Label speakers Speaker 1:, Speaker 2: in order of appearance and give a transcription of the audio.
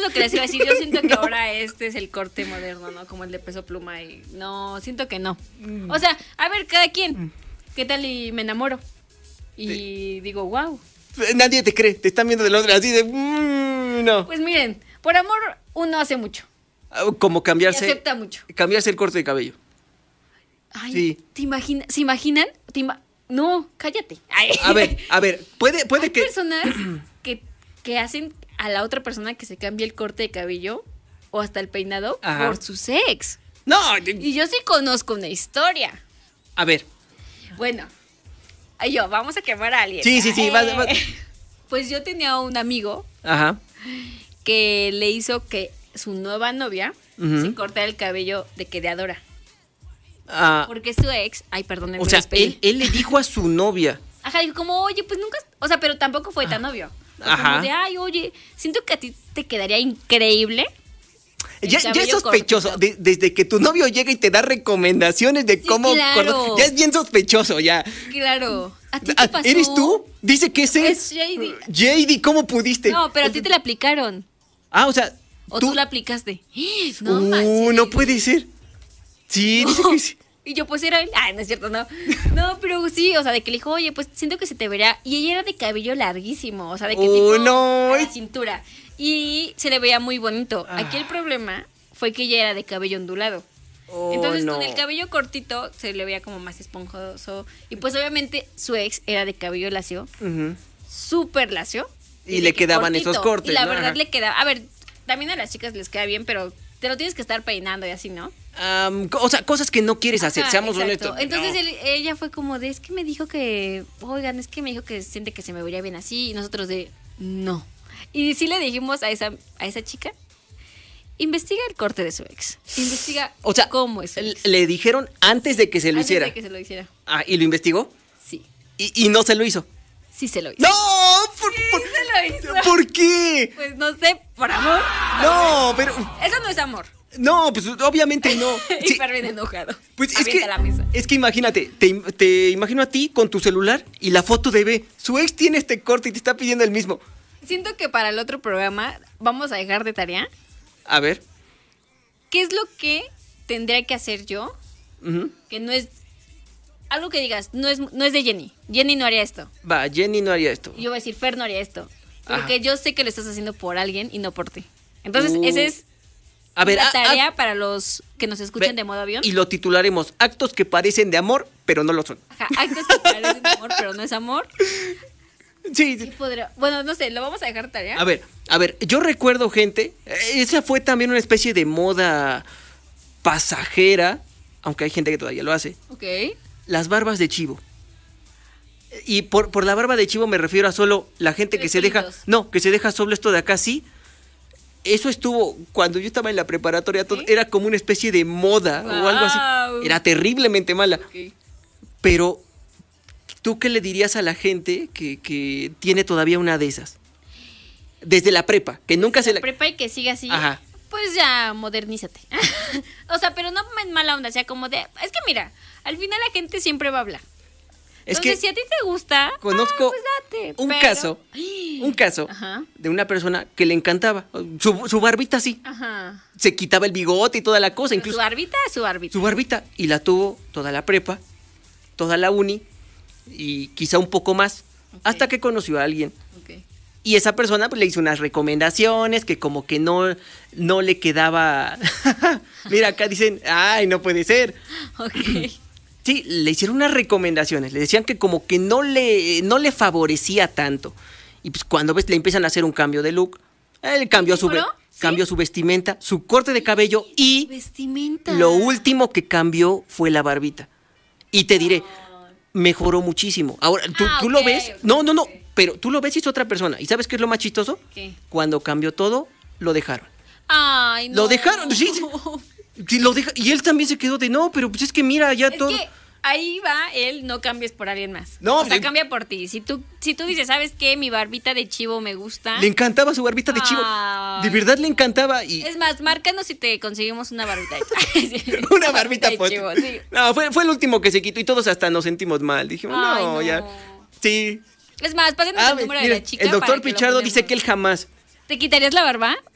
Speaker 1: lo que les iba a decir. Yo siento que ahora este es el corte moderno, ¿no? Como el de Peso Pluma. Y no, siento que no. O sea, a ver, cada quien. ¿Qué tal y me enamoro? Y digo, wow.
Speaker 2: Nadie te cree, te están viendo del otro así de... no.
Speaker 1: Pues miren, por amor uno hace mucho.
Speaker 2: Como
Speaker 1: Y
Speaker 2: cambiarse...
Speaker 1: acepta mucho.
Speaker 2: Cambiarse el corte de cabello.
Speaker 1: Ay,
Speaker 2: Sí.
Speaker 1: ¿se imaginan? No, cállate. Ay.
Speaker 2: A ver, puede
Speaker 1: Hay
Speaker 2: que...
Speaker 1: personas que hacen a la otra persona que se cambie el corte de cabello o hasta el peinado
Speaker 2: Ajá.
Speaker 1: por su ex.
Speaker 2: No,
Speaker 1: Y yo sí conozco una historia.
Speaker 2: a ver.
Speaker 1: Bueno, vamos a quemar a alguien.
Speaker 2: Sí, vas.
Speaker 1: Pues yo tenía un amigo
Speaker 2: Ajá.
Speaker 1: que le hizo que su nueva novia
Speaker 2: Ujú.
Speaker 1: se cortara el cabello de que de Adora.
Speaker 2: Ah,
Speaker 1: Porque su ex, ay, perdón,
Speaker 2: o sea, él le dijo a su novia.
Speaker 1: Ajá, dijo como, oye, pues nunca, o sea, pero tampoco fue tan obvio.
Speaker 2: Ajá.
Speaker 1: Como de, ay, oye, siento que a ti te quedaría increíble. el
Speaker 2: Ya es
Speaker 1: cabello
Speaker 2: sospechoso.
Speaker 1: cortito".
Speaker 2: Desde que tu novio llega y te da recomendaciones de
Speaker 1: Sí,
Speaker 2: cómo...
Speaker 1: claro.
Speaker 2: Ya es bien sospechoso, ya.
Speaker 1: Claro. ¿A ti
Speaker 2: Ah,
Speaker 1: te pasó?
Speaker 2: ¿Eres tú? Dice que ese
Speaker 1: Es JD.
Speaker 2: JD, ¿cómo pudiste?
Speaker 1: No, pero a ti te la aplicaron.
Speaker 2: Ah, o sea...
Speaker 1: O tú la aplicaste. No manches.
Speaker 2: No puede ser. Sí, dice que sí.
Speaker 1: Y yo, pues era él. Ay, no es cierto, no. No, pero sí, o sea, de que le dijo, oye, pues siento que se te vería. Y ella era de cabello larguísimo, o sea, de que tipo
Speaker 2: no.
Speaker 1: a la cintura. Y se le veía muy bonito. Aquí el problema fue que ella era de cabello ondulado. Entonces,
Speaker 2: no.
Speaker 1: con el cabello cortito se le veía como más esponjoso. Y pues, obviamente, su ex era de cabello lacio,
Speaker 2: Ujú.
Speaker 1: súper lacio.
Speaker 2: Y
Speaker 1: de
Speaker 2: le
Speaker 1: que
Speaker 2: quedaban esos cortes,
Speaker 1: Y la
Speaker 2: ¿no?
Speaker 1: verdad
Speaker 2: Ajá.
Speaker 1: le quedaba. A ver, también a las chicas les queda bien, pero te lo tienes que estar peinando y así, ¿no?
Speaker 2: O sea, cosas que no quieres hacer,
Speaker 1: Ajá,
Speaker 2: seamos
Speaker 1: exacto.
Speaker 2: honestos.
Speaker 1: Entonces
Speaker 2: No.
Speaker 1: ella fue como de, es que me dijo que, oigan, es que me dijo que siente que se me vería bien así. Y nosotros de, no. Y sí le dijimos a esa chica, investiga el corte de su ex. Investiga
Speaker 2: O sea,
Speaker 1: cómo es su ex.
Speaker 2: le dijeron antes de que se lo
Speaker 1: Antes
Speaker 2: hiciera.
Speaker 1: de que se lo hiciera.
Speaker 2: Ah, ¿y lo investigó?
Speaker 1: Sí.
Speaker 2: Y no se lo hizo.
Speaker 1: Sí se lo hizo.
Speaker 2: ¡No!
Speaker 1: Se lo hizo.
Speaker 2: ¿Por qué?
Speaker 1: Pues no sé, por amor.
Speaker 2: No, pero...
Speaker 1: Eso no es amor.
Speaker 2: No, pues obviamente no. Sí,
Speaker 1: Hiper bien enojado.
Speaker 2: pues
Speaker 1: Avienta la mesa.
Speaker 2: es que imagínate, te imagino a ti con tu celular y la foto de B. Su ex tiene este corte y te está pidiendo el mismo.
Speaker 1: Siento que para el otro programa vamos a dejar de tarea.
Speaker 2: A ver.
Speaker 1: ¿Qué es lo que tendría que hacer yo?
Speaker 2: Ujú.
Speaker 1: Que no es... Algo que digas, no es de Jenny. Jenny no haría esto.
Speaker 2: Va, Jenny no haría esto.
Speaker 1: Y yo voy a decir, Fer no haría esto. Porque
Speaker 2: Ajá.
Speaker 1: yo sé que lo estás haciendo por alguien y no por ti. Entonces,
Speaker 2: Uh.
Speaker 1: esa es
Speaker 2: A ver,
Speaker 1: la tarea para los que nos escuchan
Speaker 2: ve,
Speaker 1: de modo avión.
Speaker 2: Y lo titularemos actos que parecen de amor, pero no lo son.
Speaker 1: Ajá, actos que parecen amor, pero no es amor.
Speaker 2: Sí.
Speaker 1: ¿Qué podría? Bueno, no sé, lo vamos a dejar de tarea.
Speaker 2: A ver, yo recuerdo, gente, esa fue también una especie de moda pasajera, aunque hay gente que todavía lo hace.
Speaker 1: Ok.
Speaker 2: Las barbas de chivo. Y por la barba de chivo me refiero a solo la gente que
Speaker 1: Tres
Speaker 2: se deja...
Speaker 1: pelitos.
Speaker 2: No, que se deja solo esto de acá, sí. Eso estuvo, cuando yo estaba en la preparatoria, todo,
Speaker 1: ¿Sí?
Speaker 2: era como una especie de moda o algo así.
Speaker 1: Guau.
Speaker 2: Era terriblemente mala.
Speaker 1: Ok.
Speaker 2: Pero, ¿tú qué le dirías a la gente que tiene todavía una de esas? Desde la prepa, que nunca se la...
Speaker 1: Prepa y que siga así.
Speaker 2: Ajá.
Speaker 1: Pues ya, modernízate. O sea, pero no en mala onda, o sea, como de... Es que mira, al final la gente siempre va a hablar.
Speaker 2: Es
Speaker 1: Entonces,
Speaker 2: que
Speaker 1: si a ti te gusta,
Speaker 2: conozco
Speaker 1: pues date.
Speaker 2: un
Speaker 1: pero-
Speaker 2: caso
Speaker 1: Ajá.
Speaker 2: de una persona que le encantaba. Su barbita sí.
Speaker 1: Ajá.
Speaker 2: Se quitaba el bigote y toda la cosa.
Speaker 1: Pero
Speaker 2: Incluso
Speaker 1: su barbita es su barbita.
Speaker 2: su barbita. Y la tuvo toda la prepa, toda la uni y quizá un poco más.
Speaker 1: Ok.
Speaker 2: Hasta que conoció a alguien.
Speaker 1: Ok.
Speaker 2: Y esa persona pues le hizo unas recomendaciones que como que no le quedaba... Mira, acá dicen, ay, no puede ser.
Speaker 1: Ok.
Speaker 2: Sí, le hicieron unas recomendaciones. Le decían que como que no le favorecía tanto. Y pues cuando ves, le empiezan a hacer un cambio de look. Él cambió su,
Speaker 1: ¿Mejoró? ¿Sí?
Speaker 2: cambió su vestimenta, su corte de cabello y
Speaker 1: Vestimenta.
Speaker 2: lo último que cambió fue la barbita. Y te diré, mejoró muchísimo. Ahora, ¿tú lo
Speaker 1: ok,
Speaker 2: ves?
Speaker 1: ok,
Speaker 2: No,
Speaker 1: ok.
Speaker 2: pero tú lo ves y es otra persona. ¿Y sabes qué es lo más chistoso?
Speaker 1: ¿Qué?
Speaker 2: Cuando cambió todo, lo dejaron.
Speaker 1: Ay, no.
Speaker 2: Lo dejaron, sí. Sí, lo deja, y él también se quedó de, no, pero pues es que mira, ya
Speaker 1: Es
Speaker 2: todo...
Speaker 1: que ahí va él, no cambies por alguien más.
Speaker 2: No,
Speaker 1: o sea,
Speaker 2: le-
Speaker 1: cambia por ti. Si tú dices, ¿sabes qué? Mi barbita de chivo me gusta.
Speaker 2: Le encantaba su barbita de chivo.
Speaker 1: Ay.
Speaker 2: De verdad le encantaba. Y
Speaker 1: Es más, márcanos si te conseguimos una barbita de
Speaker 2: una barbita
Speaker 1: de
Speaker 2: pot-
Speaker 1: chivo, sí.
Speaker 2: No, fue el último que se quitó y todos hasta nos sentimos mal. Dijimos,
Speaker 1: Ay,
Speaker 2: no,
Speaker 1: no.
Speaker 2: ya. Sí.
Speaker 1: Es más, pásenos el número de
Speaker 2: mira,
Speaker 1: la chica.
Speaker 2: el doctor
Speaker 1: para que lo
Speaker 2: Pichardo dice
Speaker 1: ponemos.
Speaker 2: que él jamás.
Speaker 1: ¿Te quitarías la barba?